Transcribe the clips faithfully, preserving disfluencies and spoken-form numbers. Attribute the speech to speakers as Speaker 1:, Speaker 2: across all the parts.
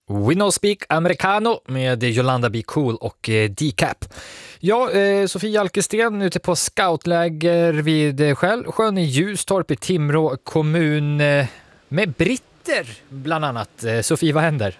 Speaker 1: We No Speak Americano med Yolanda Be Cool och eh, D-Cap. Ja, eh, Sofia Alkesten ute på scoutläger vid Självsjön i Ljustorp i Timrå kommun eh, med britter bland annat. Eh, Sofie, vad händer?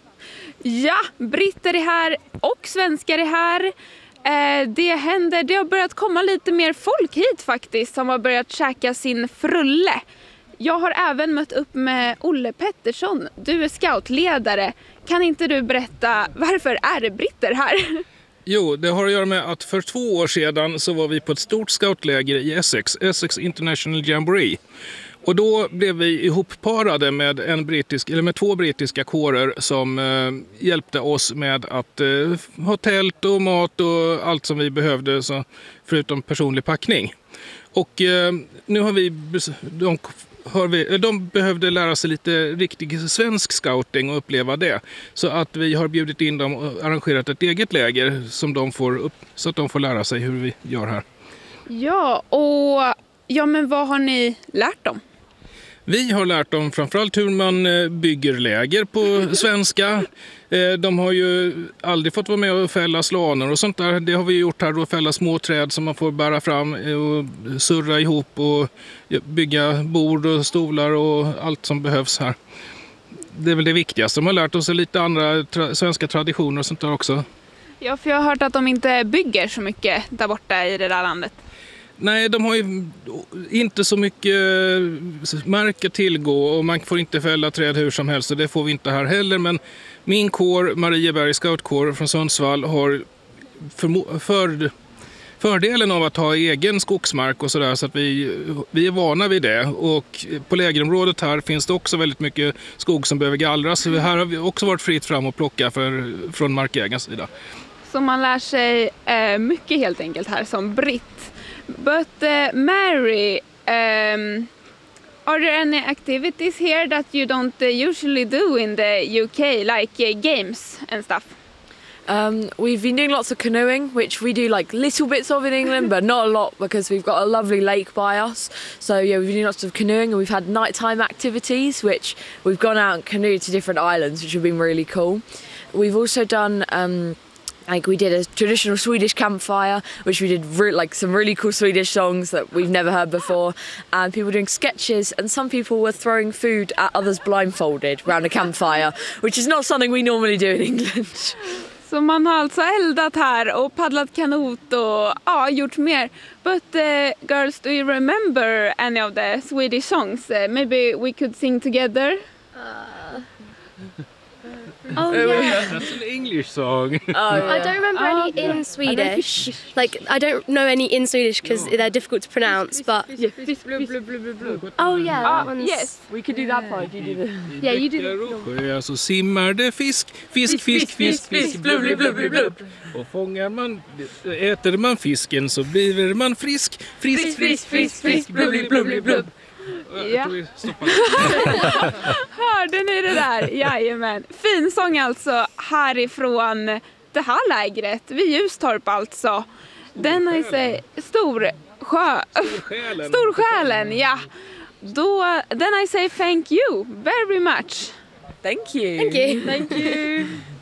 Speaker 2: Ja, britter är här och svenskar är här. Eh, det händer, det har börjat komma lite mer folk hit faktiskt som har börjat käka sin frulle. Jag har även mött upp med Olle Pettersson. Du är scoutledare. Kan inte du berätta varför är det britter här?
Speaker 3: Jo, det har att göra med att för två år sedan så var vi på ett stort scoutläger i Essex, Essex International Jamboree. Och då blev vi ihopparade med, en brittisk, eller med två brittiska kårer som eh, hjälpte oss med att eh, ha tält och mat och allt som vi behövde, så, förutom personlig packning. Och eh, nu har vi... De, Har vi, de behövde lära sig lite riktig svensk scouting och uppleva det. Så att vi har bjudit in dem och arrangerat ett eget läger som de får upp, så att de får lära sig hur vi gör här.
Speaker 2: Ja, och ja, men vad har ni lärt dem?
Speaker 3: Vi har lärt dem framförallt hur man bygger läger på svenska. De har ju aldrig fått vara med och fälla slanor och sånt där. Det har vi gjort här, och fälla små träd som man får bära fram och surra ihop och bygga bord och stolar och allt som behövs här. Det är väl det viktigaste. De har lärt oss lite andra tra- svenska traditioner och sånt där också.
Speaker 2: Ja, för jag har hört att de inte bygger så mycket där borta i det där landet.
Speaker 3: Nej, de har ju inte så mycket mark att tillgå och man får inte fälla träd hur som helst, och det får vi inte här heller. Men min kår, Marieberg scoutkår från Sundsvall, har för, för, fördelen av att ha egen skogsmark och sådär, så att vi, vi är vana vid det. Och på lägerområdet här finns det också väldigt mycket skog som behöver gallras. Så här har vi också varit fritt fram och plocka för, från markägarens sida.
Speaker 2: Så man lär sig eh, mycket helt enkelt här som britt. But uh, Mary, um, are there any activities here that you don't uh, usually do in the U K, like uh, games and stuff?
Speaker 4: Um, we've been doing lots of canoeing, which we do like little bits of in England, but not a lot because we've got a lovely lake by us. So yeah, we've been doing lots of canoeing, and we've had nighttime activities, which we've gone out and canoed to different islands, which have been really cool. We've also done... Um, Like we did a traditional Swedish campfire, which we did re- like some really cool Swedish songs that we've never heard before, and people doing sketches, and some people were throwing food at others blindfolded around a campfire, which is not something we normally do in England.
Speaker 2: Så man har alltså eldat här och paddlat kanot och ja, gjort mer. But uh, girls, do you remember any of the Swedish songs? Uh, maybe we could sing together?
Speaker 5: Uh... Oh yeah,
Speaker 3: That's an English song.
Speaker 4: Oh, yeah.
Speaker 5: I don't remember
Speaker 2: Oh,
Speaker 5: any
Speaker 2: yeah.
Speaker 5: in Swedish. Like I don't know any in Swedish because they're difficult to pronounce. But oh yeah,
Speaker 2: Ah,
Speaker 5: that one's...
Speaker 2: yes.
Speaker 4: We could do that part if you do the...
Speaker 5: Yeah, you do.
Speaker 3: Sjö så simmar det fisk, fisk, fisk, fisk, fisk, blubb, blubb, blubb, blubb, blubb. Och fångar man, äter man fisken så blir man frisk, frisk, frisk, frisk, frisk, blubb, blubb, blubb, blubb.
Speaker 2: Ja. Hörde ni det där? Jajamän. Fin sång alltså härifrån det här lägret. Vid Ljustorp alltså. Den är sig stor sjö.
Speaker 3: Storsjälen.
Speaker 2: Storsjälen, ja. Då, then I say thank you very much.
Speaker 4: Thank you.
Speaker 5: Thank you.
Speaker 4: Thank you.